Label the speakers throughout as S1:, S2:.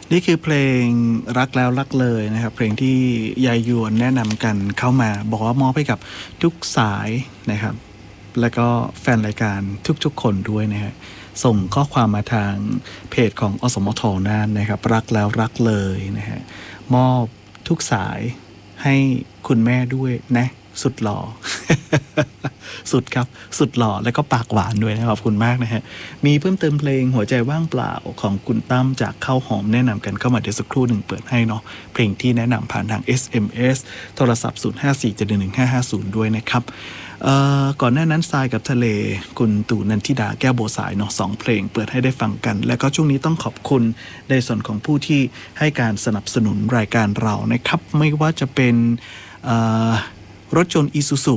S1: นี่คือเพลงรักแล้วรักเลยนะครับเพลงที่ยายยวนแนะนำกันเข้ามาบอกว่ามอบให้กับทุกสายนะครับแล้วก็แฟนรายการทุกๆคนด้วยนะฮะส่งข้อความมาทางเพจของอสมทน่านนะครับรักแล้วรักเลยนะฮะมอบทุกสายให้คุณแม่ด้วยนะสุดหล่อ สุดครับสุดหล่อแล้วก็ปากหวานด้วยนะขอบคุณมากนะฮะมีเพิ่มเติมเพลงหัวใจว่างเปล่าของคุณตั้มจากข้าวหอมแนะนำกันเข้ามาเดี๋ยวสักครู่หนึ่งเปิดให้เนาะเพลงที่แนะนำผ่านทาง SMS โทรศัพท์ 0547111550 ด้วยนะครับก่อนหน้านั้นทรายกับทะเลคุณตู่นันทิดาแก้วโบสายเนาะ2เพลงเปิดให้ได้ฟังกันแล้วก็ช่วงนี้ต้องขอบคุณในส่วนของผู้ที่ให้การสนับสนุนรายการเรานะครับไม่ว่าจะเป็นรถยนต์ Isuzu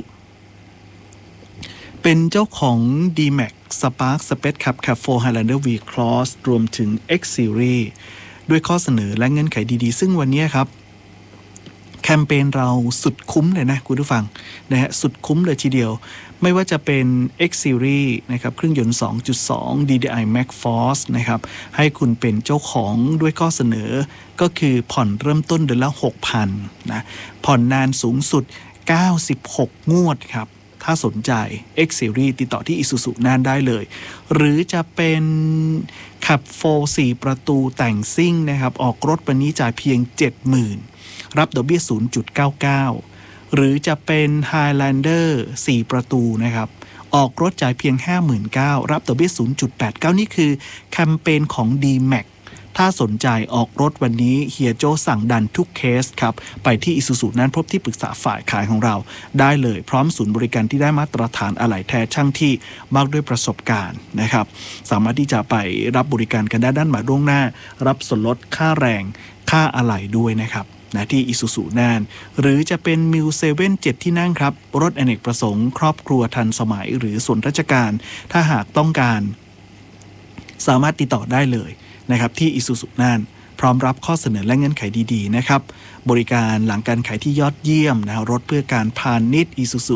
S1: เป็นเจ้าของ D-Max Spark Space Cup Cap 4 Highlander V Cross รวมถึง X Series ด้วยข้อเสนอและเงื่อนไขดีๆซึ่งวันนี้ครับแคมเปญเราสุดคุ้มเลยนะคุณผู้ฟังนะฮะสุดคุ้มเลยทีเดียวไม่ว่าจะเป็น X Series นะครับเครื่องยนต์ 2.2 DDI Max Force นะครับให้คุณเป็นเจ้าของด้วยข้อเสนอก็คือผ่อนเริ่มต้นเดือนละ 6,000 นะผ่อนนานสูงสุด96 งวดครับถ้าสนใจ X Series ติดต่อที่ Isuzu น่านได้เลยหรือจะเป็นขับ4 4ประตูแต่งซิ่งนะครับออกรถวันนี้จ่ายเพียง 70,000 รับดอกเบี้ย 0.99 หรือจะเป็น Highlander 4ประตูนะครับออกรถจ่ายเพียง 59,000 รับดอกเบี้ย 0.89 นี่คือแคมเปญของ D-Maxถ้าสนใจออกรถวันนี้เฮียโจสั่งดันทุกเคสครับไปที่ Isuzu นั้นพบที่ปรึกษาฝ่ายขายของเราได้เลยพร้อมศูนย์บริการที่ได้มาตรฐานอะไหล่แท้ช่างที่มากด้วยประสบการณ์นะครับสามารถที่จะไปรับบริการกันได้ด้านหมายล่วงหน้ารับส่วนลดค่าแรงค่าอะไหล่ด้วยนะครับนะที่ Isuzu น่านหรือจะเป็น Mu 7 7 ที่นั่งครับรถอเนกประสงค์ครอบครัวทันสมัยหรือส่วนราชการถ้าหากต้องการสามารถติดต่อได้เลยนะครับที่ Isuzu น่านพร้อมรับข้อเสนอและเงื่อนไขดีๆนะครับบริการหลังการขายที่ยอดเยี่ยมนะรถเพื่อการพาณิชย์ Isuzu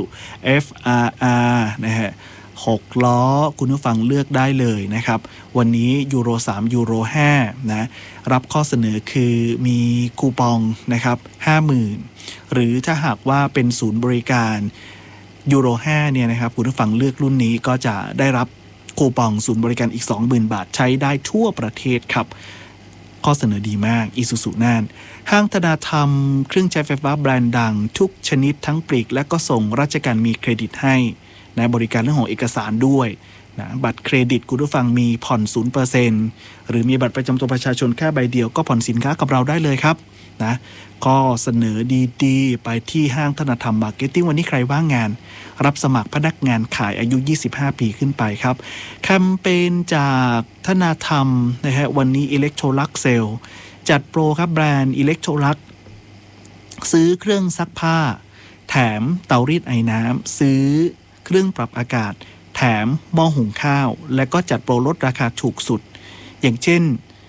S1: FRR นะฮะ6ล้อคุณผู้ฟังเลือกได้เลยนะครับวันนี้ยูโร3ยูโร5นะรับข้อเสนอคือมีคูปองนะครับ 50,000 หรือถ้าหากว่าเป็นศูนย์บริการยูโร5เนี่ยนะครับคุณผู้ฟังเลือกรุ่นนี้ก็จะได้รับคูปองศูนย์บริการอีก 20,000 บาทใช้ได้ทั่วประเทศครับข้อเสนอดีมาก Isuzu น่านห้างธนาธรรมเครื่องใช้ไฟฟ้าแบรนด์ดังทุกชนิดทั้งปลีกและก็ส่งราชการมีเครดิตให้นะบริการเรื่องของเอกสารด้วยนะบัตรเครดิตคุณผู้ฟังมีผ่อน 0% หรือมีบัตรประจำตัวประชาชนแค่ใบเดียวก็ผ่อนสินค้ากับเราได้เลยครับนะก็เสนอดีๆไปที่ห้างธนาธรรมมาร์เก็ตติ้งวันนี้ใครว่างงานรับสมัครพนักงานขายอายุ 25 ปีขึ้นไปครับแคมเปญจากธนาธรรมนะฮะวันนี้ Electrolux Sale จัดโปรครับแบรนด์ Electrolux ซื้อเครื่องซักผ้าแถมเตารีดไอน้ำซื้อเครื่องปรับอากาศแถมหม้อหุงข้าวและก็จัดโปรลดราคาถูกสุดอย่างเช่น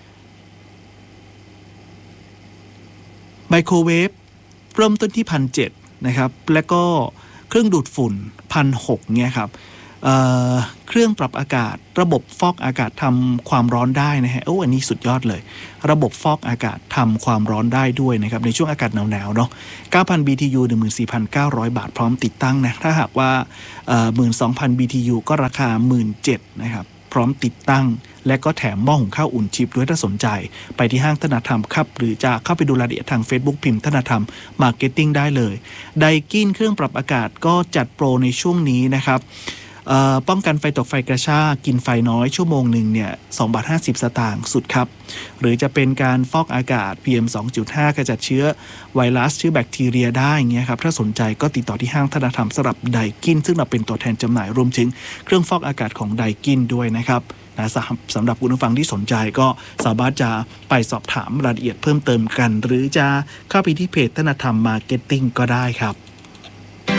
S1: ไมโครเวฟเริ่มต้นที่ 1,700 นะครับแล้วก็เครื่องดูดฝุ่น 1,600 เนี่ยครับเครื่องปรับอากาศระบบฟอกอากาศทำความร้อนได้นะฮะอันนี้สุดยอดเลยระบบฟอกอากาศทำความร้อนได้ด้วยนะครับในช่วงอากาศหนาวๆเนาะ 9,000 BTU 14,900 บาทพร้อมติดตั้งนะถ้าหากว่า12,000 BTU ก็ราคา 17,000 นะครับพร้อมติดตั้งและก็แถมหม้อหุงข้าวอุ่นชิปด้วยถ้าสนใจไปที่ห้างธนาธรรมครับหรือจะเข้าไปดูรายละเอียดทาง Facebook พิมพ์ธนาธรรมมาร์เก็ตติ้งได้เลยไดกินเครื่องปรับอากาศก็จัดโปรในช่วงนี้นะครับป้องกันไฟตกไฟกระชากกินไฟน้อยชั่วโมงหนึ่งเนี่ย2.50 บาทสุดครับหรือจะเป็นการฟอกอากาศ PM 2.5 ขจัดเชื้อไวรัสเชื้อแบคทีเรียได้เงี้ยครับถ้าสนใจก็ติดต่อที่ห้างธนาธรรมสำหรับไดกินซึ่งเราเป็นตัวแทนจำหน่ายรวมถึงเครื่องฟอกอากาศของไดกินด้วยนะครับสำหรับคุณผู้ฟังที่สนใจก็สามารถจะไปสอบถามรายละเอียดเพิ่มเติมกันหรือจะเข้าไปที่เพจธนาธรรมมาร์เก็ตติ้งก็ได้ครับ